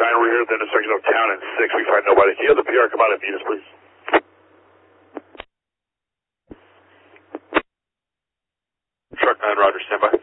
we're here at the intersection of Town and 6. We find nobody. Can you have the PR come out and meet us, please? Truck 9, Roger, stand by.